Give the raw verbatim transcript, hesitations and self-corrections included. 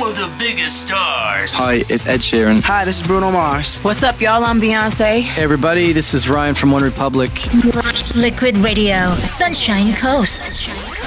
know the biggest stars. Hi, it's Ed Sheeran. Hi, this is Bruno Mars. What's up, y'all? I'm Beyonce. Hey, everybody, this is Ryan from One Republic. Liquid Radio, Sunshine Coast.